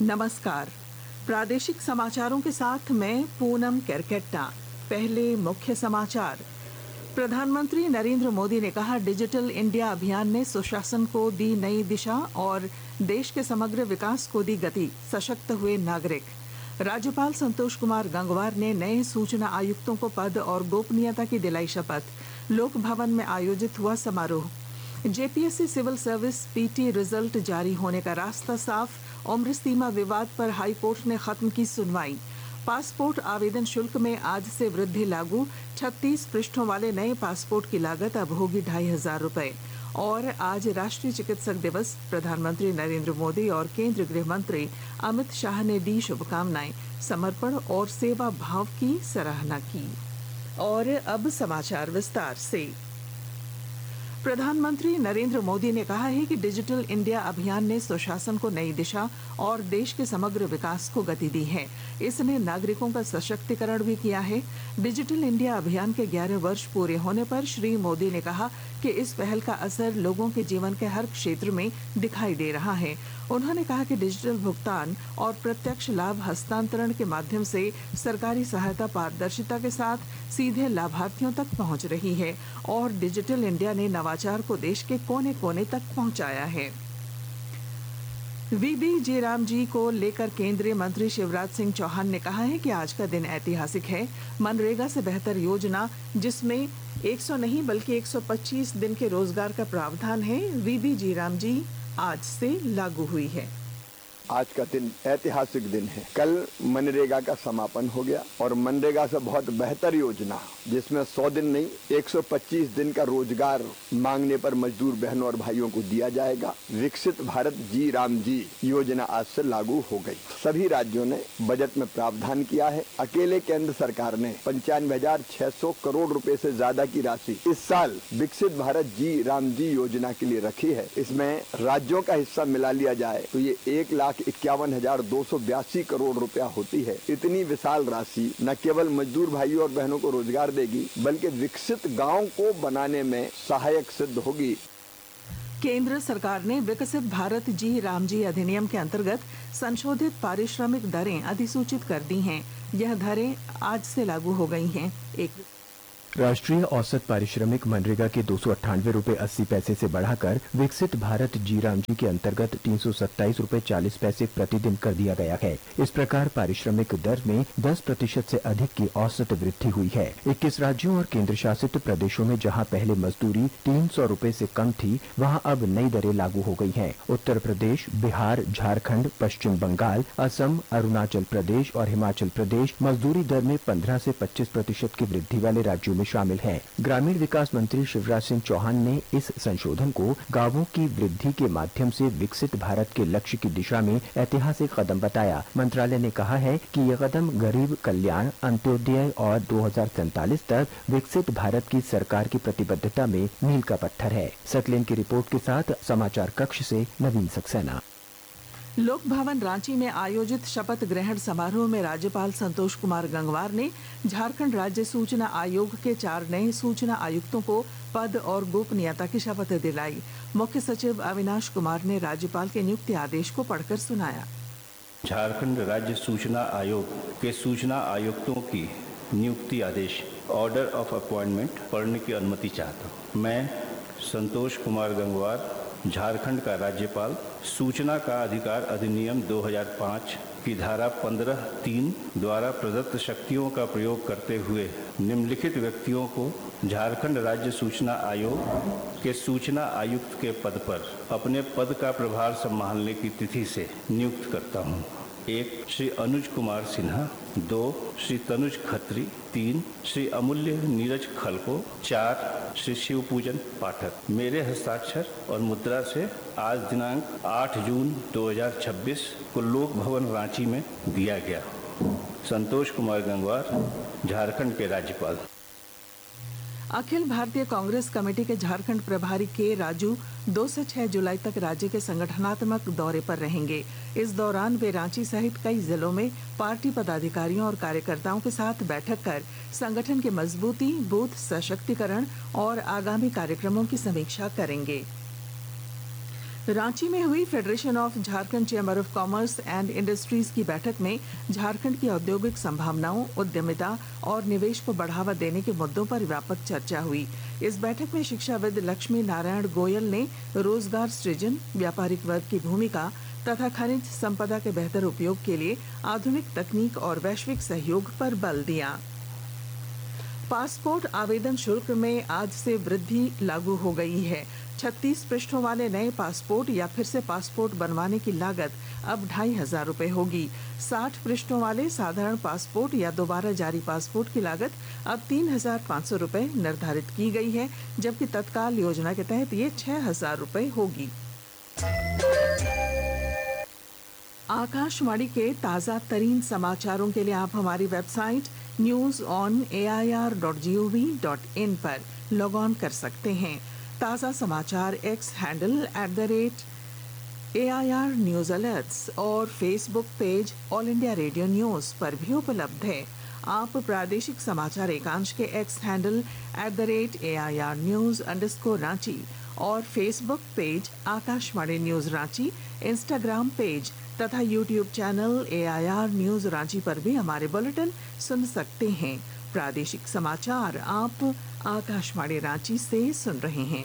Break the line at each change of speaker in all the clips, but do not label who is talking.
नमस्कार। प्रादेशिक समाचारों के साथ मैं पूनम केरकेट्टा। पहले मुख्य समाचार। प्रधानमंत्री नरेंद्र मोदी ने कहा, डिजिटल इंडिया अभियान ने सुशासन को दी नई दिशा और देश के समग्र विकास को दी गति। सशक्त हुए नागरिक। राज्यपाल संतोष कुमार गंगवार ने नए सूचना आयुक्तों को पद और गोपनीयता की दिलाई शपथ। लोक भवन में आयोजित हुआ समारोह। JPSC civil service PT result जारी होने का रास्ता साफ। उम्र सीमा विवाद पर हाई कोर्ट ने खत्म की सुनवाई। पासपोर्ट आवेदन शुल्क में आज से वृद्धि लागू। 36 पृष्ठों वाले नए पासपोर्ट की लागत अब होगी 2500 रुपए। और आज राष्ट्रीय चिकित्सक दिवस। प्रधानमंत्री नरेंद्र मोदी और केंद्रीय गृह मंत्री अमित शाह ने दी शुभकामनाएं। समर्पण और सेवा भाव की सराहना की। और अब समाचार विस्तार से। प्रधानमंत्री नरेंद्र मोदी ने कहा है कि डिजिटल इंडिया अभियान ने सुशासन को नई दिशा और देश के समग्र विकास को गति दी है। इसने नागरिकों का सशक्तिकरण भी किया है। डिजिटल इंडिया अभियान के 11 वर्ष पूरे होने पर श्री मोदी ने कहा कि इस पहल का असर लोगों के जीवन के हर क्षेत्र में दिखाई दे रहा है। उन्होंने कहा कि डिजिटल भुगतान और प्रत्यक्ष लाभ हस्तांतरण के माध्यम से सरकारी सहायता पारदर्शिता के साथ सीधे लाभार्थियों तक पहुंच रही है और डिजिटल इंडिया ने नवाचार को देश के कोने कोने तक पहुंचाया है। वीबी जी राम जी को लेकर केंद्रीय मंत्री शिवराज सिंह चौहान ने कहा है कि आज का दिन ऐतिहासिक है। मनरेगा से बेहतर योजना, जिसमें 100 नहीं बल्कि 125 दिन के रोजगार का प्रावधान है, वीबी जी राम जी आज से लागू हुई है।
आज का दिन ऐतिहासिक दिन है। कल मनरेगा का समापन हो गया और मनरेगा से बहुत बेहतर योजना, जिसमें 100 दिन नहीं 125 दिन का रोजगार मांगने पर मजदूर बहनों और भाइयों को दिया जाएगा। विकसित भारत जी राम जी योजना आज से लागू हो गई। सभी राज्यों ने बजट में प्रावधान किया है। अकेले केंद्र सरकार ने 95,600 करोड़ रुपए से ज्यादा की राशि इस साल विकसित भारत जी राम जी योजना के लिए रखी है। इसमें राज्यों का हिस्सा मिला लिया जाए तो ये 1,51,282 करोड़ रुपया होती है। इतनी विशाल राशि न केवल मजदूर भाइयों और बहनों को रोजगार देगी, बल्कि विकसित गांव को बनाने में सहायक सिद्ध होगी।
केंद्र सरकार ने विकसित भारत जी राम जी अधिनियम के अंतर्गत संशोधित पारिश्रमिक दरें अधिसूचित कर दी हैं। यह दरें आज से लागू हो गई हैं।
राष्ट्रीय औसत पारिश्रमिक मनरेगा के 298 रुपए 80 पैसे से बढ़ाकर विकसित भारत जी राम जी के अंतर्गत 327 रुपए 40 पैसे प्रतिदिन कर दिया गया है। इस प्रकार पारिश्रमिक दर में 10% से अधिक की औसत वृद्धि हुई है। 21 राज्यों और केंद्र शासित प्रदेशों में जहां पहले मजदूरी 300 रुपए से कम थी, वहां अब नई दरें लागू हो गई हैं। उत्तर प्रदेश, बिहार, झारखंड, पश्चिम बंगाल, असम, अरुणाचल प्रदेश और हिमाचल प्रदेश मजदूरी दर में 15 से 25% की वृद्धि वाले राज्यों शामिल है। ग्रामीण विकास मंत्री शिवराज सिंह चौहान ने इस संशोधन को गांवों की वृद्धि के माध्यम से विकसित भारत के लक्ष्य की दिशा में ऐतिहासिक कदम बताया। मंत्रालय ने कहा है कि यह कदम गरीब कल्याण, अंत्योदय और 2047 तक विकसित भारत की सरकार की प्रतिबद्धता में मील का पत्थर है। सकलेन की रिपोर्ट के साथ समाचार कक्ष से नवीन सक्सेना।
लोक भवन रांची में आयोजित शपथ ग्रहण समारोह में राज्यपाल संतोष कुमार गंगवार ने झारखंड राज्य सूचना आयोग के 4 नए सूचना आयुक्तों को पद और गोपनीयता की शपथ दिलाई। मुख्य सचिव अविनाश कुमार ने राज्यपाल के नियुक्ति आदेश को पढ़कर सुनाया।
झारखंड राज्य सूचना आयोग के सूचना आयुक्तों की नियुक्ति आदेश, ऑर्डर ऑफ अपॉइंटमेंट पढ़ने की अनुमति चाहता हूँ। मैं संतोष कुमार गंगवार, झारखंड का राज्यपाल, सूचना का अधिकार अधिनियम 2005 की धारा 15(3) द्वारा प्रदत्त शक्तियों का प्रयोग करते हुए निम्नलिखित व्यक्तियों को झारखंड राज्य सूचना आयोग के सूचना आयुक्त के पद पर अपने पद का प्रभार संभालने की तिथि से नियुक्त करता हूँ। 1. श्री अनुज कुमार सिन्हा। 2. श्री तनुज खत्री। 3. श्री अमूल्य नीरज खलको। 4. श्री शिवपूजन पाठक। मेरे हस्ताक्षर और मुद्रा से आज दिनांक 8 जून 2026 को लोक भवन रांची में दिया गया। संतोष कुमार गंगवार, झारखंड के राज्यपाल।
अखिल भारतीय कांग्रेस कमेटी के झारखंड प्रभारी के राजू 2 से 6 जुलाई तक राज्य के संगठनात्मक दौरे पर रहेंगे। इस दौरान वे रांची सहित कई जिलों में पार्टी पदाधिकारियों और कार्यकर्ताओं के साथ बैठक कर संगठन की मजबूती, बूथ सशक्तिकरण और आगामी कार्यक्रमों की समीक्षा करेंगे। रांची में हुई federation of Jharkhand chamber of commerce and industries की बैठक में झारखंड की औद्योगिक संभावनाओं, उद्यमिता और निवेश को बढ़ावा देने के मुद्दों पर व्यापक चर्चा हुई। इस बैठक में शिक्षाविद लक्ष्मी नारायण गोयल ने रोजगार सृजन, व्यापारिक वर्ग की भूमिका तथा खनिज संपदा के बेहतर उपयोग के लिए आधुनिक तकनीक और वैश्विक सहयोग पर बल दिया। पासपोर्ट आवेदन शुल्क में आज से वृद्धि लागू हो गई है। 36 पृष्ठों वाले नए पासपोर्ट या फिर से पासपोर्ट बनवाने की लागत अब 2500 रुपए होगी। 60 पृष्ठों वाले साधारण पासपोर्ट या दोबारा जारी पासपोर्ट की लागत अब 3500 रुपए निर्धारित की गई है, जबकि तत्काल योजना के तहत ये 6000 रुपए होगी। आकाशवाणी के ताजा तरीन समाचारों के लिए आप हमारी वेबसाइट news.on.air.gov.in पर लॉग ऑन कर सकते हैं। ताजा समाचार x handle @AIR news alerts और Facebook page all India radio news पर भी उपलब्ध है। आप प्रादेशिक समाचार एकांश के एक्स हैंडल @AIR news_रांची और Facebook page Akashvani news Ranchi, Instagram page तथा YouTube channel AIR news Ranchi पर भी हमारे बुलेटिन सुन सकते हैं। प्रादेशिक समाचार आप आकाशवाणी रांची से सुन रहे हैं।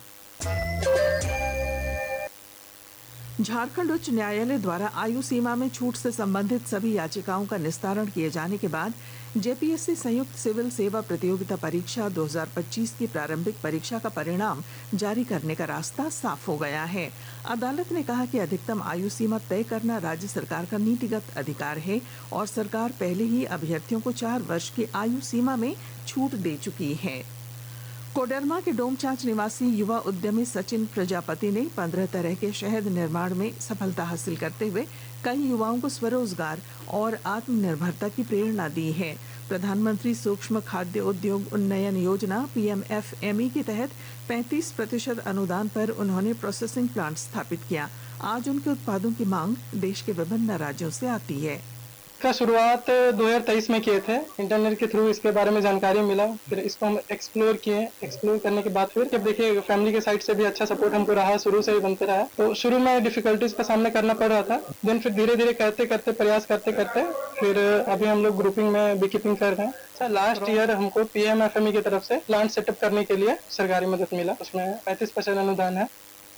झारखंड उच्च न्यायालय द्वारा आयु सीमा में छूट से संबंधित सभी याचिकाओं का निस्तारण किए जाने के बाद जेपीएससी संयुक्त सिविल सेवा प्रतियोगिता परीक्षा 2025 की प्रारंभिक परीक्षा का परिणाम जारी करने का रास्ता साफ हो गया है। अदालत ने कहा कि अधिकतम आयु सीमा तय करना राज्य सरकार का नीतिगत अधिकार है और सरकार पहले ही अभ्यर्थियों को 4 वर्ष की आयु सीमा में छूट दे चुकी है। कोडरमा के डोमचांच निवासी युवा उद्यमी सचिन प्रजापति ने 15 तरह के शहद निर्माण में सफलता हासिल करते हुए कई युवाओं को स्वरोजगार और आत्मनिर्भरता की प्रेरणा दी है। प्रधानमंत्री सूक्ष्म खाद्य उद्योग उन्नयन योजना PMFME के तहत 35% अनुदान पर उन्होंने प्रोसेसिंग प्लांट स्थापित किया। आज उनके उत्पादों की मांग देश के विभिन्न राज्यों से आती है।
का शुरुआत 2023 में किए थे। इंटरनेट के थ्रू इसके बारे में जानकारी मिला, फिर इसको हम एक्सप्लोर किए। एक्सप्लोर करने के बाद फिर जब देखिए फैमिली के साइड से भी अच्छा सपोर्ट हमको रहा, शुरू से ही बनते रहा। तो शुरू में डिफिकल्टीज का सामना करना पड़ रहा था, देन फिर धीरे धीरे प्रयास करते फिर अभी हम लोग ग्रुपिंग में बी कीपिंग कर रहे हैं। लास्ट ईयर हमको PMFME की तरफ से प्लांट सेटअप करने के लिए सरकारी मदद मिला, उसमें 35% अनुदान है।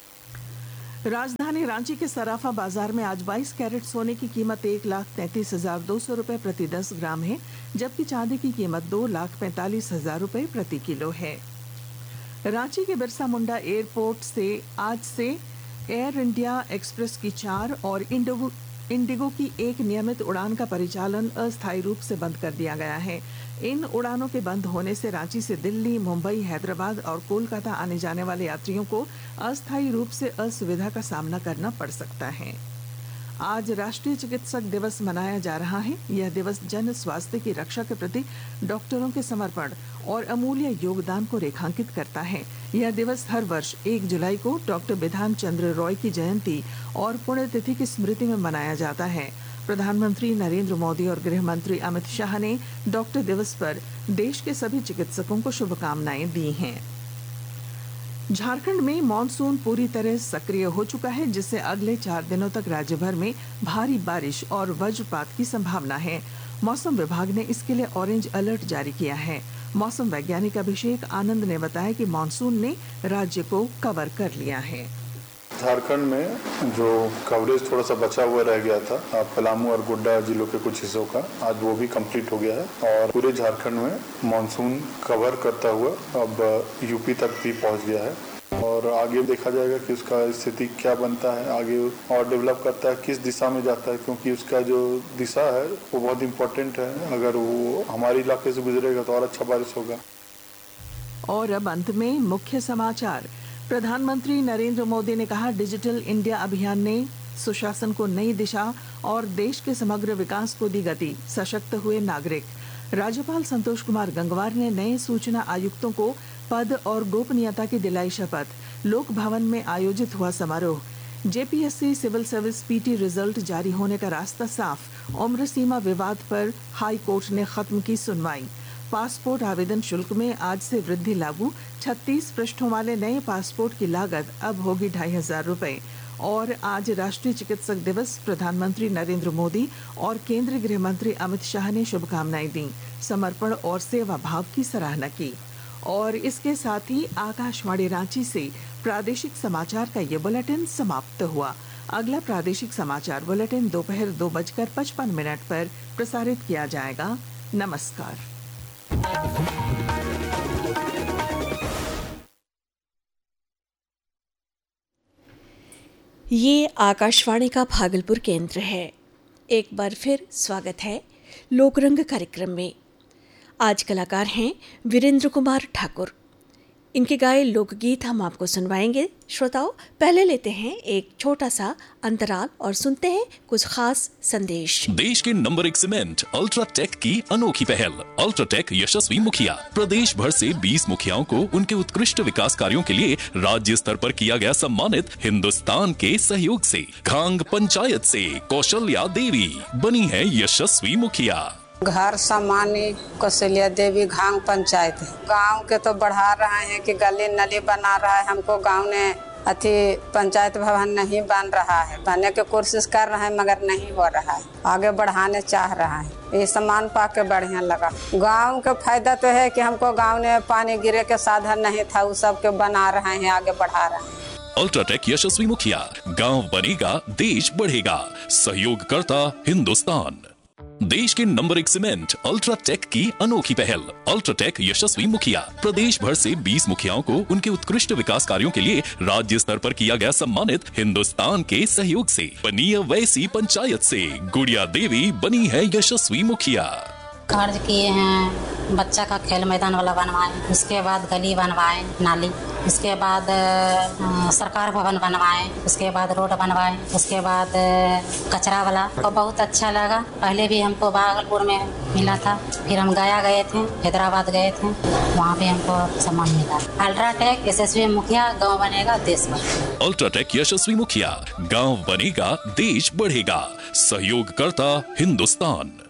राजधानी रांची के सराफा बाजार में आज 22 कैरेट सोने की कीमत 1,33,200 रुपए प्रति 10 ग्राम है, जबकि चांदी की कीमत 2,45,000 रुपए प्रति किलो है। रांची के बिरसा मुंडा एयरपोर्ट से आज से एयर इंडिया एक्सप्रेस की 4 और इंडिगो की 1 नियमित उड़ान का परिचालन अस्थायी रूप से बंद कर दिया गया है। इन उड़ानों के बंद होने से रांची से दिल्ली, मुंबई, हैदराबाद और कोलकाता आने जाने वाले यात्रियों को अस्थायी रूप से असुविधा का सामना करना पड़ सकता है। आज राष्ट्रीय चिकित्सक दिवस मनाया जा रहा है। यह दिवस जन स्वास्थ्य की रक्षा के प्रति डॉक्टरों के समर्पण और अमूल्य योगदान को रेखांकित करता है। यह दिवस हर वर्ष 1 जुलाई को डॉक्टर बिधान चंद्र रॉय की जयंती और पुण्यतिथि की स्मृति में मनाया जाता है। प्रधानमंत्री नरेंद्र मोदी और गृह मंत्री अमित शाह ने डॉक्टर दिवस पर देश के सभी चिकित्सकों को शुभकामनाएं दी हैं। झारखंड में मॉनसून पूरी तरह सक्रिय हो चुका है, जिससे अगले 4 दिनों तक राज्य भर में भारी बारिश और वज्रपात की संभावना है। मौसम विभाग ने इसके लिए ऑरेंज अलर्ट जारी किया है। मौसम वैज्ञानिक अभिषेक आनंद ने बताया कि मॉनसून ने राज्य को कवर कर लिया है।
झारखंड में जो कवरेज थोड़ा सा बचा हुआ रह गया था पलामू और गोड्डा जिलों के कुछ हिस्सों का, आज वो भी कंप्लीट हो गया है और पूरे झारखंड में मॉनसून कवर करता हुआ अब यूपी तक भी पहुंच गया है। और आगे देखा जाएगा कि उसका स्थिति क्या बनता है, आगे और डेवलप करता है, किस दिशा में जाता है, क्योंकि उसका जो दिशा है वो बहुत इम्पोर्टेंट है। अगर वो हमारे इलाके से गुजरेगा तो और अच्छा बारिश होगा।
और अब अंत में मुख्य समाचार। प्रधानमंत्री नरेंद्र मोदी ने कहा, डिजिटल इंडिया अभियान ने सुशासन को नई दिशा और देश के समग्र विकास को दी गति। सशक्त हुए नागरिक। राज्यपाल संतोष कुमार गंगवार ने नए सूचना आयुक्तों को पद और गोपनीयता की दिलाई शपथ। लोक भवन में आयोजित हुआ समारोह। JPSC civil service PT result जारी होने का रास्ता साफ। उम्र सीमा विवाद पर हाई कोर्ट ने खत्म की सुनवाई। पासपोर्ट आवेदन शुल्क में आज से वृद्धि लागू। 36 पृष्ठों वाले नए पासपोर्ट की लागत अब होगी 2500 रुपए। और आज राष्ट्रीय चिकित्सक दिवस। प्रधानमंत्री नरेंद्र मोदी और केंद्रीय गृह मंत्री अमित शाह ने शुभकामनाएं दी, समर्पण और सेवा भाव की सराहना की। और इसके साथ ही आकाशवाणी रांची से प्रादेशिक समाचार का ये बुलेटिन समाप्त हुआ। अगला प्रादेशिक समाचार बुलेटिन दोपहर 2:55 पर प्रसारित किया जाएगा। नमस्कार।
ये आकाशवाणी का भागलपुर केंद्र है। एक बार फिर स्वागत है लोकरंग कार्यक्रम में। आज कलाकार हैं वीरेंद्र कुमार ठाकुर। इनके गाए लोकगीत हम आपको सुनवाएंगे। श्रोताओं, पहले लेते हैं एक छोटा सा अंतराल और सुनते हैं कुछ खास संदेश।
देश के नंबर 1 सीमेंट अल्ट्राटेक की अनोखी पहल। अल्ट्राटेक यशस्वी मुखिया प्रदेश भर से 20 मुखियाओं को उनके उत्कृष्ट विकास कार्यों के लिए राज्य स्तर पर किया गया सम्मानित। हिंदुस्तान के सहयोग से घांग पंचायत से कौशल्या देवी बनी है यशस्वी मुखिया।
घर सामान्य कौशल्या देवी घांग पंचायत है। गांव के तो बढ़ा रहे हैं कि गली नली बना रहा है। हमको गांव ने पंचायत भवन नहीं बन रहा है, बनने की कोशिश कर रहे हैं मगर नहीं हो रहा है। आगे बढ़ाने चाह रहा है। ये सामान पा के बढ़िया लगा। गांव का फायदा तो है कि हमको गांव ने पानी गिरे के साधन नहीं था, वो सब के बना रहे हैं, आगे बढ़ा रहे हैं।
अल्ट्राटेक यशस्वी मुखिया। गांव बनेगा देश बढ़ेगा। सहयोग करता हिंदुस्तान। देश के नंबर 1 सीमेंट अल्ट्राटेक की अनोखी पहल। अल्ट्राटेक यशस्वी मुखिया प्रदेश भर से 20 मुखियाओं को उनके उत्कृष्ट विकास कार्यों के लिए राज्य स्तर पर किया गया सम्मानित। हिंदुस्तान के सहयोग से बनी है वैसी पंचायत से गुड़िया देवी बनी है यशस्वी मुखिया।
कार्य किए हैं, बच्चा का खेल मैदान वाला बनवाए, उसके बाद गली बनवाए, नाली, उसके बाद सरकार भवन बनवाए, उसके बाद रोड बनवाए, उसके बाद कचरा वाला। तो बहुत अच्छा लगा। पहले भी हमको भागलपुर में मिला था, फिर हम गया गए थे, हैदराबाद गए थे, वहाँ भी हमको सम्मान मिला। अल्ट्राटेक यशस्वी मुखिया, गाँव बनेगा देश बढ़ेगा।
अल्ट्राटेक यशस्वी मुखिया, गाँव बनेगा देश बढ़ेगा। सहयोग करता हिंदुस्तान।